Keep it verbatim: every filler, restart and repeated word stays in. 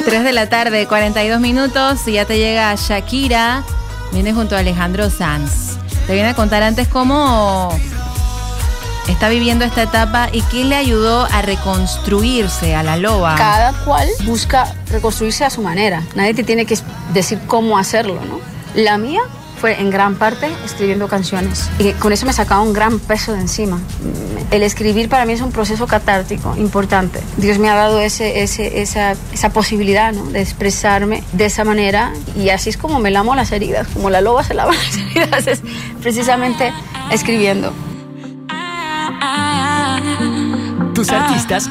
tres de la tarde, cuarenta y dos minutos, y ya te llega Shakira, viene junto a Alejandro Sanz. Te viene a contar antes cómo está viviendo esta etapa y qué le ayudó a reconstruirse a la loba. Cada cual busca reconstruirse a su manera. Nadie te tiene que decir cómo hacerlo, ¿no? La mía fue en gran parte escribiendo canciones. Y con eso me sacaba un gran peso de encima. El escribir para mí es un proceso catártico importante. Dios me ha dado ese, ese, esa, esa posibilidad, ¿no?, de expresarme de esa manera. Y así es como me lamo las heridas, como la loba se lava las heridas, es precisamente escribiendo. Tus artistas